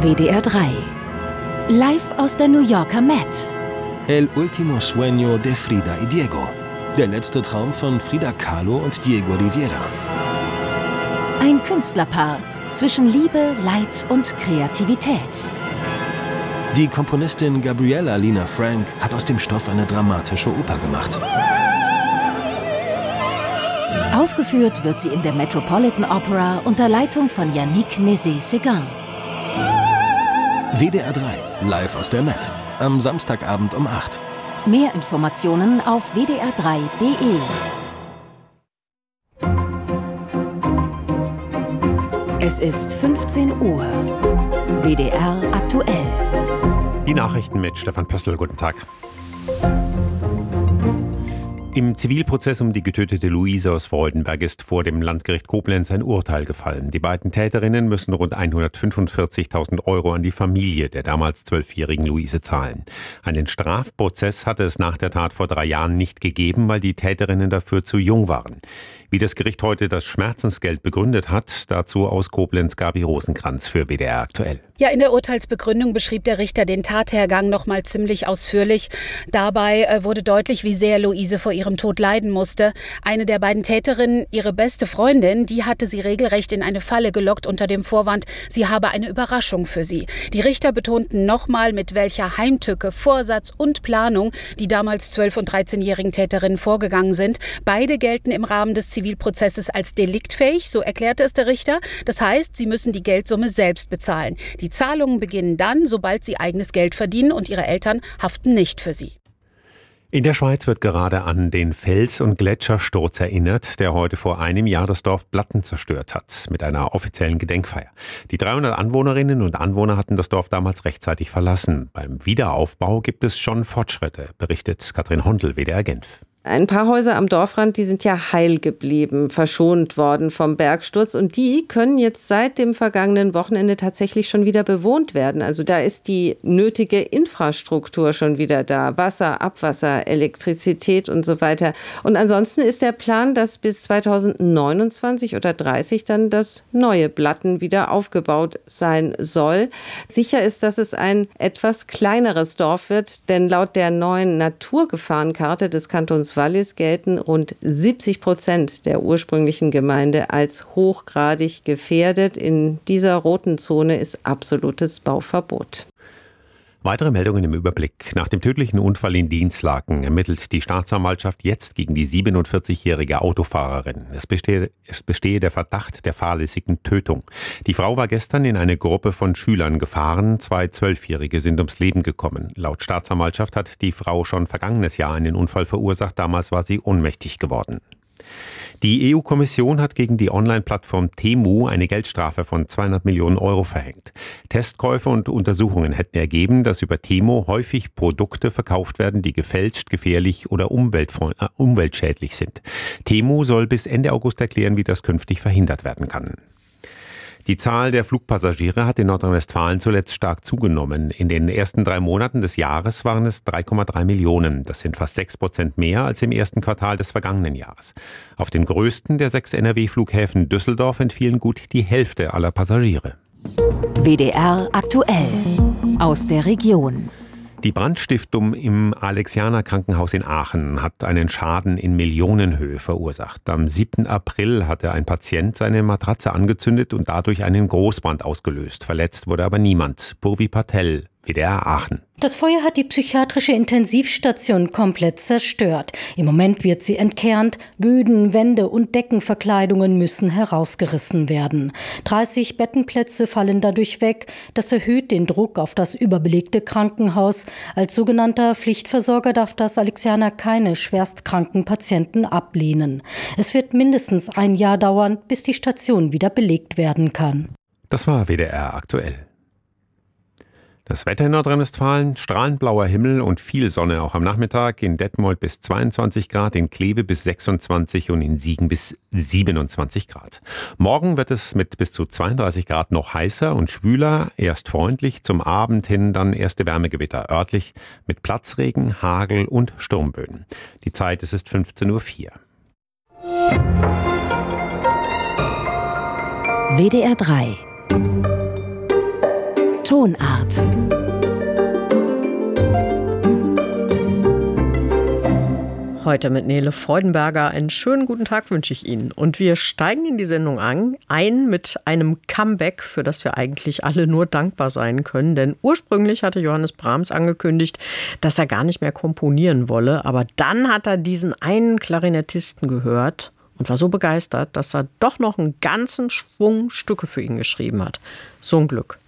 WDR 3. Live aus der New Yorker Met. El último sueño de Frida y Diego. Der letzte Traum von Frida Kahlo und Diego Rivera. Ein Künstlerpaar zwischen Liebe, Leid und Kreativität. Die Komponistin Gabriella Lina Frank hat aus dem Stoff eine dramatische Oper gemacht. Aufgeführt wird sie in der Metropolitan Opera unter Leitung von Yannick Nézet-Séguin. WDR 3, live aus der Met. Am Samstagabend um 8. Mehr Informationen auf wdr3.de. Es ist 15 Uhr. WDR aktuell. Die Nachrichten mit Stefan Pössl. Guten Tag. Im Zivilprozess um die getötete Luise aus Freudenberg ist vor dem Landgericht Koblenz ein Urteil gefallen. Die beiden Täterinnen müssen rund 145.000 € an die Familie der damals 12-jährigen Luise zahlen. Einen Strafprozess hatte es nach der Tat vor 3 Jahren nicht gegeben, weil die Täterinnen dafür zu jung waren. Wie das Gericht heute das Schmerzensgeld begründet hat, dazu aus Koblenz Gabi Rosenkranz für WDR aktuell. Ja, in der Urteilsbegründung beschrieb der Richter den Tathergang noch mal ziemlich ausführlich. Dabei wurde deutlich, wie sehr Luise vor ihrem Tod leiden musste. Eine der beiden Täterinnen, ihre beste Freundin, die hatte sie regelrecht in eine Falle gelockt unter dem Vorwand, sie habe eine Überraschung für sie. Die Richter betonten nochmal, mit welcher Heimtücke, Vorsatz und Planung die damals 12- und 13-jährigen Täterinnen vorgegangen sind. Beide gelten im Rahmen des Zivilprozesses als deliktfähig, so erklärte es der Richter. Das heißt, sie müssen die Geldsumme selbst bezahlen. Die Zahlungen beginnen dann, sobald sie eigenes Geld verdienen, und ihre Eltern haften nicht für sie. In der Schweiz wird gerade an den Fels- und Gletschersturz erinnert, der heute vor einem Jahr das Dorf Blatten zerstört hat, mit einer offiziellen Gedenkfeier. Die 300 Anwohnerinnen und Anwohner hatten das Dorf damals rechtzeitig verlassen. Beim Wiederaufbau gibt es schon Fortschritte, berichtet Katrin Hondel, WDR Genf. Ein paar Häuser am Dorfrand, die sind ja heil geblieben, verschont worden vom Bergsturz. Und die können jetzt seit dem vergangenen Wochenende tatsächlich schon wieder bewohnt werden. Also da ist die nötige Infrastruktur schon wieder da. Wasser, Abwasser, Elektrizität und so weiter. Und ansonsten ist der Plan, dass bis 2029 oder 30 dann das neue Blatten wieder aufgebaut sein soll. Sicher ist, dass es ein etwas kleineres Dorf wird, denn laut der neuen Naturgefahrenkarte des Kantons Wallis gelten rund 70% der ursprünglichen Gemeinde als hochgradig gefährdet. In dieser roten Zone ist absolutes Bauverbot. Weitere Meldungen im Überblick. Nach dem tödlichen Unfall in Dinslaken ermittelt die Staatsanwaltschaft jetzt gegen die 47-jährige Autofahrerin. Es bestehe der Verdacht der fahrlässigen Tötung. Die Frau war gestern in eine Gruppe von Schülern gefahren. 2 12-Jährige sind ums Leben gekommen. Laut Staatsanwaltschaft hat die Frau schon vergangenes Jahr einen Unfall verursacht. Damals war sie ohnmächtig geworden. Die EU-Kommission hat gegen die Online-Plattform Temu eine Geldstrafe von 200 Millionen € verhängt. Testkäufe und Untersuchungen hätten ergeben, dass über Temu häufig Produkte verkauft werden, die gefälscht, gefährlich oder umweltschädlich sind. Temu soll bis Ende August erklären, wie das künftig verhindert werden kann. Die Zahl der Flugpassagiere hat in Nordrhein-Westfalen zuletzt stark zugenommen. In den ersten 3 Monaten des Jahres waren es 3,3 Millionen. Das sind fast 6% mehr als im ersten Quartal des vergangenen Jahres. Auf den größten der 6 NRW-Flughäfen Düsseldorf entfielen gut die Hälfte aller Passagiere. WDR aktuell. Aus der Region. Die Brandstiftung im Alexianer Krankenhaus in Aachen hat einen Schaden in Millionenhöhe verursacht. Am 7. April hatte ein Patient seine Matratze angezündet und dadurch einen Großbrand ausgelöst. Verletzt wurde aber niemand. Purvi Patel, WDR Aachen. Das Feuer hat die psychiatrische Intensivstation komplett zerstört. Im Moment wird sie entkernt. Böden, Wände und Deckenverkleidungen müssen herausgerissen werden. 30 Bettenplätze fallen dadurch weg. Das erhöht den Druck auf das überbelegte Krankenhaus. Als sogenannter Pflichtversorger darf das Alexianer keine schwerstkranken Patienten ablehnen. Es wird mindestens 1 Jahr dauern, bis die Station wieder belegt werden kann. Das war WDR aktuell. Das Wetter in Nordrhein-Westfalen, strahlend blauer Himmel und viel Sonne auch am Nachmittag. In Detmold bis 22 Grad, in Kleve bis 26 und in Siegen bis 27 Grad. Morgen wird es mit bis zu 32 Grad noch heißer und schwüler. Erst freundlich, zum Abend hin dann erste Wärmegewitter örtlich mit Platzregen, Hagel und Sturmböen. Die Zeit, es ist 15:04 Uhr. WDR 3 Tonart. Heute mit Nele Freudenberger. Einen schönen guten Tag wünsche ich Ihnen. Und wir steigen in die Sendung ein mit einem Comeback, für das wir eigentlich alle nur dankbar sein können. Denn ursprünglich hatte Johannes Brahms angekündigt, dass er gar nicht mehr komponieren wolle. Aber dann hat er diesen einen Klarinettisten gehört und war so begeistert, dass er doch noch einen ganzen Schwung Stücke für ihn geschrieben hat. So ein Glück.